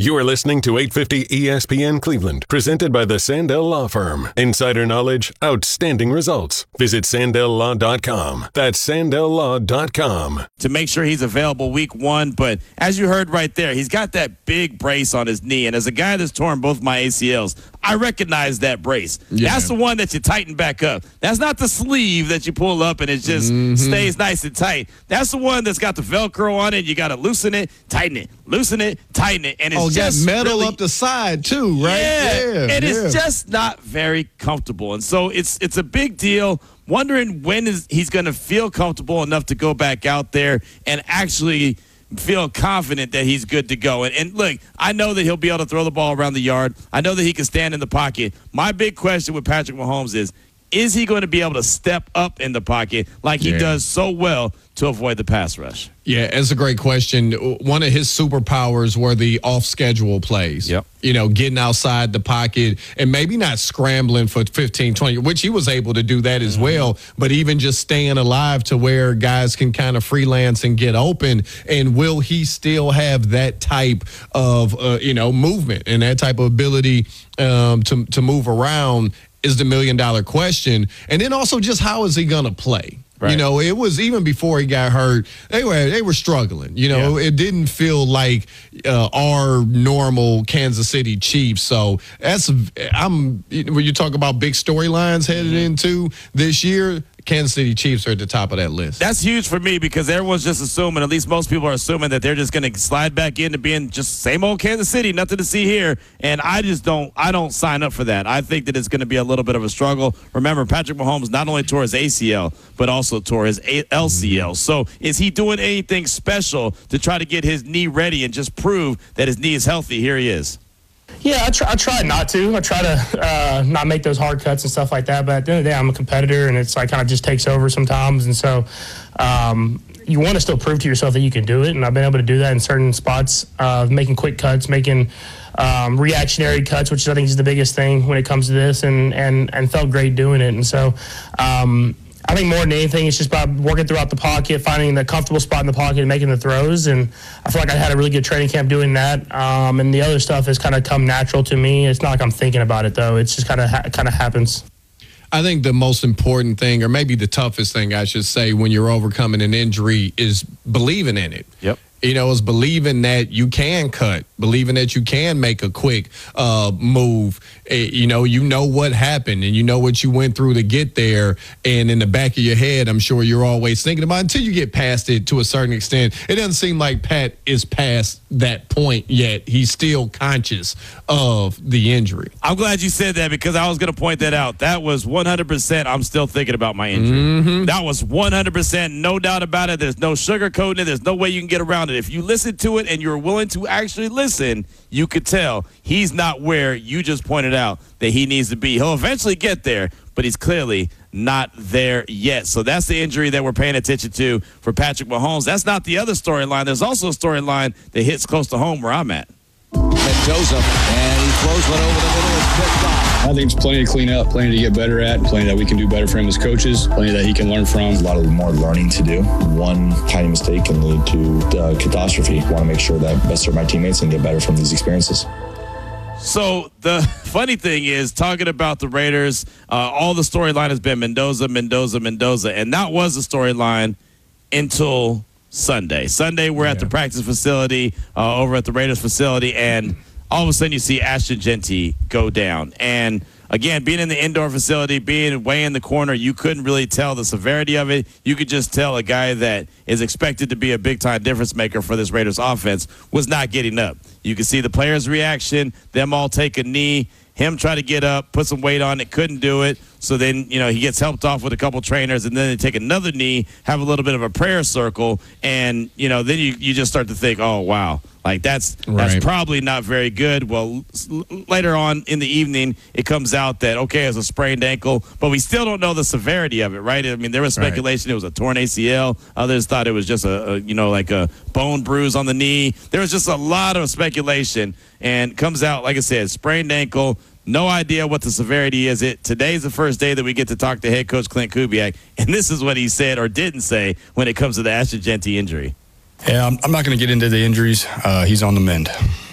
You are listening to 850 ESPN Cleveland, presented by the Sandell Law Firm. Insider knowledge, outstanding results. Visit SandellLaw.com. That's SandellLaw.com. To make sure he's available week 1, but as you heard right there, he's got that big brace on his knee, and as a guy that's torn both my ACLs, I recognize that brace. Yeah. That's the one that you tighten back up. That's not the sleeve that you pull up and it just stays nice and tight. That's the one that's got the Velcro on it. You got to loosen it, tighten it, loosen it, tighten it, and it's just metal really, up the side too, right? Yeah, and it's just not very comfortable, and so it's a big deal. Wondering when he's going to feel comfortable enough to go back out there and actually feel confident that he's good to go. And look, I know that he'll be able to throw the ball around the yard. I know that he can stand in the pocket. My big question with Patrick Mahomes is he going to be able to step up in the pocket like he does so well to avoid the pass rush? Yeah, it's a great question. One of his superpowers were the off-schedule plays. Yep. You know, getting outside the pocket and maybe not scrambling for 15, 20, which he was able to do that as well, but even just staying alive to where guys can kind of freelance and get open. And will he still have that type of, movement and that type of ability to move around is the million-dollar question. And then also just how is he going to play? Right. You know, it was even before he got hurt, they were struggling. You know, It didn't feel like our normal Kansas City Chiefs. So when you talk about big storylines headed into this year, Kansas City Chiefs are at the top of that list. That's huge for me because everyone's just assuming, at least most people are assuming, that they're just going to slide back into being just same old Kansas City, nothing to see here. And I don't sign up for that. I think that it's going to be a little bit of a struggle. Remember, Patrick Mahomes not only tore his ACL, but also tore his LCL. So is he doing anything special to try to get his knee ready and just prove that his knee is healthy? Here he is. Yeah, I try not to. I try to not make those hard cuts and stuff like that. But at the end of the day, I'm a competitor, and it's like kind of just takes over sometimes. And so you want to still prove to yourself that you can do it. And I've been able to do that in certain spots, making quick cuts, making reactionary cuts, which I think is the biggest thing when it comes to this, and felt great doing it. And so I think more than anything, it's just about working throughout the pocket, finding the comfortable spot in the pocket and making the throws. And I feel like I had a really good training camp doing that. And the other stuff has kind of come natural to me. It's not like I'm thinking about it, though. It's just kind of happens. I think the most important thing, or maybe the toughest thing, I should say, when you're overcoming an injury is believing in it. Yep. You know, it's believing that you can cut, believing that you can make a quick move. You know what happened and you know what you went through to get there. And in the back of your head, I'm sure you're always thinking about it until you get past it to a certain extent. It doesn't seem like Pat is past that point yet. He's still conscious of the injury. I'm glad you said that because I was going to point that out. That was 100% I'm still thinking about my injury. That was 100%, no doubt about it. There's no sugarcoating it. There's no way you can get around it. If you listen to it and you're willing to actually listen, you could tell he's not where you just pointed out that he needs to be. He'll eventually get there, but he's clearly not there yet. So that's the injury that we're paying attention to for Patrick Mahomes. That's not the other storyline. There's also a storyline that hits close to home where I'm at. Mendoza, and he throws one over the middle. It's picked off. I think it's plenty to clean up, plenty to get better at, plenty that we can do better for him as coaches, plenty that he can learn from. A lot of more learning to do. One tiny mistake can lead to catastrophe. I want to make sure that best serve my teammates and get better from these experiences. So the funny thing is, talking about the Raiders, all the storyline has been Mendoza, and that was the storyline until Sunday. Sunday, we're at the practice facility over at the Raiders facility, and all of a sudden you see Ashton Jeanty go down. And again, being in the indoor facility, being way in the corner, you couldn't really tell the severity of it. You could just tell a guy that is expected to be a big-time difference maker for this Raiders offense was not getting up. You could see the players' reaction, them all take a knee, him try to get up, put some weight on it, couldn't do it. So then, he gets helped off with a couple trainers, and then they take another knee, have a little bit of a prayer circle, and, then you just start to think, oh, wow. Like, that's probably not very good. Well, later on in the evening, it comes out that, okay, it's a sprained ankle, but we still don't know the severity of it, right? I mean, there was speculation it was a torn ACL. Others thought it was just like a bone bruise on the knee. There was just a lot of speculation, and comes out, like I said, sprained ankle. No idea what the severity is. Today's the first day that we get to talk to head coach Clint Kubiak, and this is what he said or didn't say when it comes to the Ashton Jeanty injury. Yeah, I'm not going to get into the injuries. He's on the mend.